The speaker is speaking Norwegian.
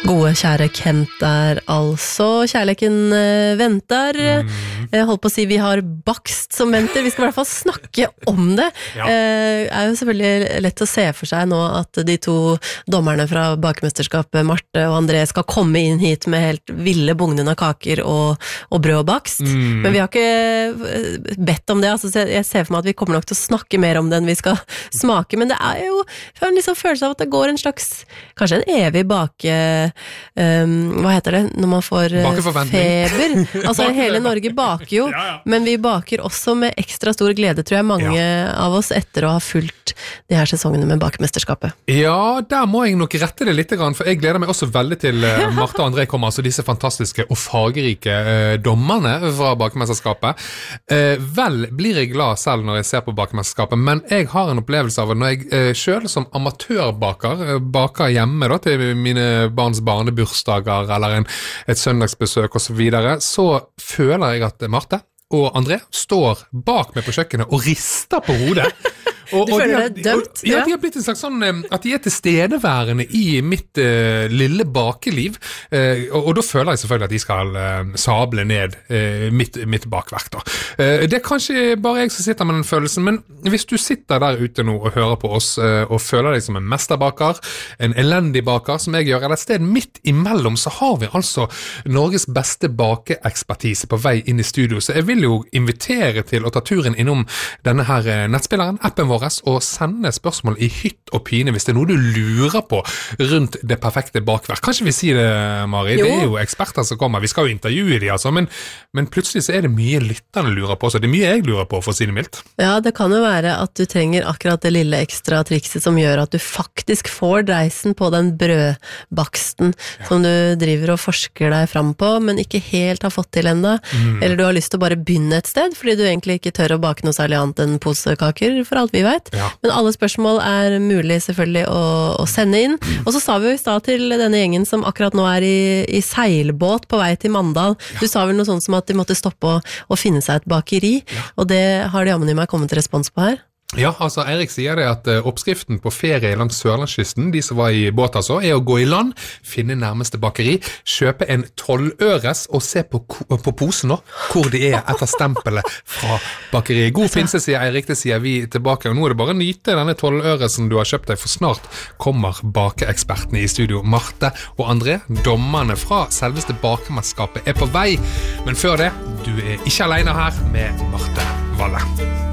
Gode, kjære Kent der, altså. Kjærleken venter. Jeg holdt på å si vi har bakst som venter. Vi skal I hvert fall snakke om det. Ja. Er jo selvfølgelig lett å se for seg nå at de to dommerne fra bakemesterskapet, Marte og André, skal komme inn hit med helt ville bugnende kaker og brød og bakst. Men vi har ikke bedt om det. Altså, jeg ser for meg at vi kommer nok til å snakke mer om det enn vi skal smake, men det er jo jeg har en liksom følelse av at det går en slags, kanskje en evig hva heter det, når man får feber. Altså hele Norge baker jo, men vi baker også med ekstra stor glede, tror jeg, mange av oss etter å ha fulgt de her sesongene med bakemesterskapet. Ja, der må jeg nok rette det litt, for jeg gleder meg også veldig til Marte og André kommer, altså disse fantastiske og fargerike dommerne fra bakemesterskapet. Vel blir jeg glad selv når jeg ser på bakemesterskapet, men jeg har en opplevelse av at når jeg selv som amatørbaker baker hjemme da, til mine barns barnebursdager eller et søndagsbesøk og så videre, så føler jeg at Marte og André står bak meg på kjøkkenet og rister på hodet. Du føler deg dømt? Ja, de har blitt en slags sånn at de tilstedeværende I mitt lille bakeliv, og da føler jeg selvfølgelig at de skal sable ned mitt bakverk da. Det kanskje bare jeg som sitter med den følelsen, men hvis du sitter der ute nå og hører på oss og føler deg som en mesterbaker, en elendig baker som jeg gjør, eller et sted midt imellom, så har vi altså Norges beste bakeekspertise på vei inn I studio, så jeg vil jo invitere til å ta turen innom denne her nettspilleren, appen vår, og sende spørsmål I hytt og pine hvis det noe du lurer på rundt det perfekte bakverk. Kanskje vi sier det, Mari? Jo. Det jo eksperter som kommer. Vi skal jo intervjue de, altså, men plutselig så det mye lytterne lurer på, så det mye jeg lurer på, for å si det mildt. Ja, det kan jo være at du trenger akkurat det lille ekstra trikset som gjør at du faktisk får dreisen på den brødbaksten som du driver og forsker deg fram på, men ikke helt har fått til enda. Eller du har lyst til å bare begynne et sted, fordi du egentlig ikke tør å bake noe særlig annet enn posekaker, for alt vi vet. Men alle spørsmål mulig selvfølgelig å sende inn. Og så sa vi jo I stad til denne gjengen som akkurat nå I seilbåt på vei til Mandal. Du sa vel noe sånt som at de måtte stoppe og finne seg et bakeri, og det har de jammen I meg kommet respons på her. Ja, altså Eirik sier det at oppskriften på ferie langs Sørlandskysten, de som var I båt altså, å gå I land, finne nærmeste bakeri, kjøpe en 12-øres og se på posen nå, hvor det etter stempelet fra bakeriet. God pinse, sier Eirik, det sier vi tilbake, og nå det bare nyte denne 12-øresen du har kjøpt deg, for snart kommer bakeekspertene I studio. Marte og André, dommerne fra selveste bakemesterskapet på vei, men før det, du ikke alene her med Marte Valle.